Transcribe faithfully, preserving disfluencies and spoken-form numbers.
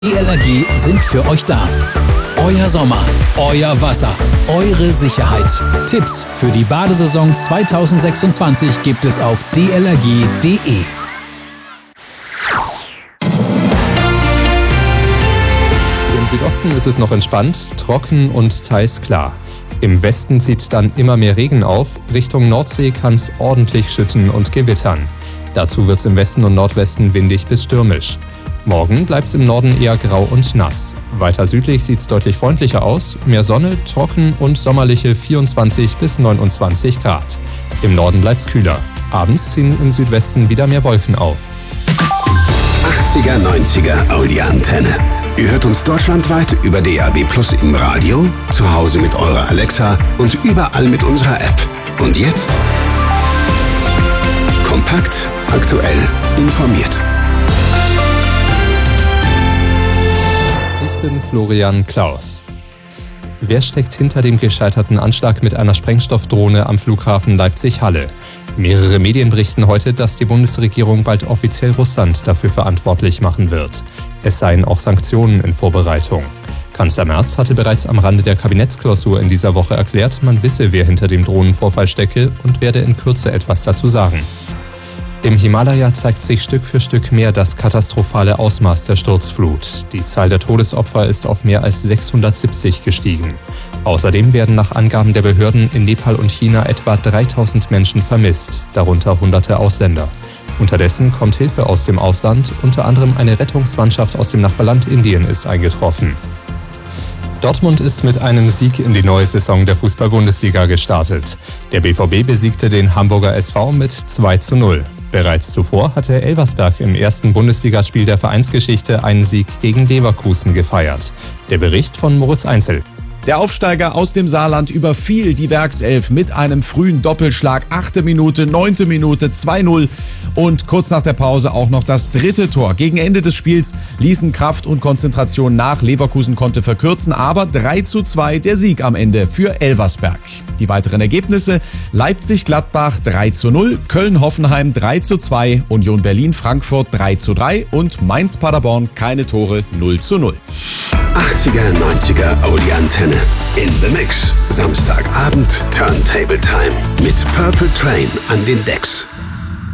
D L R G sind für euch da. Euer Sommer, euer Wasser, eure Sicherheit. Tipps für die Badesaison zweitausendsechsundzwanzig gibt es auf d l r g punkt d e. Im Südosten ist es noch entspannt, trocken und teils klar. Im Westen zieht dann immer mehr Regen auf. Richtung Nordsee kann es ordentlich schütten und gewittern. Dazu wird es im Westen und Nordwesten windig bis stürmisch. Morgen bleibt es im Norden eher grau und nass. Weiter südlich sieht es deutlich freundlicher aus. Mehr Sonne, trocken und sommerliche vierundzwanzig bis neunundzwanzig Grad. Im Norden bleibt es kühler. Abends ziehen im Südwesten wieder mehr Wolken auf. achtziger, neunziger Audi-Antenne. Ihr hört uns deutschlandweit über D A B Plus im Radio, zu Hause mit eurer Alexa und überall mit unserer App. Und jetzt? Kompakt, aktuell, informiert. Ich bin Florian Klaus. Wer steckt hinter dem gescheiterten Anschlag mit einer Sprengstoffdrohne am Flughafen Leipzig-Halle? Mehrere Medien berichten heute, dass die Bundesregierung bald offiziell Russland dafür verantwortlich machen wird. Es seien auch Sanktionen in Vorbereitung. Kanzler Merz hatte bereits am Rande der Kabinettsklausur in dieser Woche erklärt, man wisse, wer hinter dem Drohnenvorfall stecke und werde in Kürze etwas dazu sagen. Im Himalaya zeigt sich Stück für Stück mehr das katastrophale Ausmaß der Sturzflut. Die Zahl der Todesopfer ist auf mehr als sechshundertsiebzig gestiegen. Außerdem werden nach Angaben der Behörden in Nepal und China etwa dreitausend Menschen vermisst, darunter hunderte Ausländer. Unterdessen kommt Hilfe aus dem Ausland, unter anderem eine Rettungsmannschaft aus dem Nachbarland Indien ist eingetroffen. Dortmund ist mit einem Sieg in die neue Saison der Fußball-Bundesliga gestartet. Der B V B besiegte den Hamburger S V mit zwei zu null. Bereits zuvor hatte Elversberg im ersten Bundesligaspiel der Vereinsgeschichte einen Sieg gegen Leverkusen gefeiert. Der Bericht von Moritz Einzel. Der Aufsteiger aus dem Saarland überfiel die Werkself mit einem frühen Doppelschlag. Achte Minute, neunte Minute, zwei null und kurz nach der Pause auch noch das dritte Tor. Gegen Ende des Spiels ließen Kraft und Konzentration nach. Leverkusen konnte verkürzen, aber drei zu zwei der Sieg am Ende für Elversberg. Die weiteren Ergebnisse: Leipzig-Gladbach drei zu null, Köln-Hoffenheim drei zu zwei, Union Berlin-Frankfurt drei zu drei und Mainz-Paderborn keine Tore null zu null. achtziger, neunziger Audi-Antenne. In the Mix. Samstagabend Turntable Time mit Purple Train an den Decks.